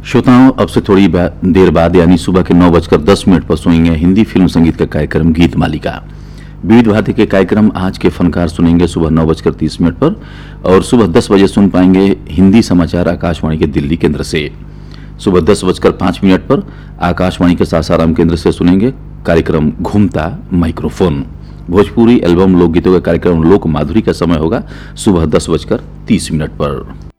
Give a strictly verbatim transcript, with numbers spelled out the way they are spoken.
श्रोताओं, अब से थोड़ी बा, देर बाद यानी सुबह के नौ बजकर दस मिनट पर सुनेंगे हिंदी फिल्म संगीत का कार्यक्रम गीत मालिका। विविध भारती के कार्यक्रम आज के फनकार सुनेंगे सुबह नौ बजकर तीस मिनट पर और सुबह दस बजे सुन पाएंगे हिंदी समाचार आकाशवाणी के दिल्ली केंद्र से। सुबह दस बजकर पाँच मिनट पर आकाशवाणी के सासाराम केंद्र से सुनेंगे कार्यक्रम घूमता माइक्रोफोन। भोजपुरी एल्बम लोकगीतों का कार्यक्रम लोक माधुरी का समय होगा सुबह दस बजकर तीस मिनट पर।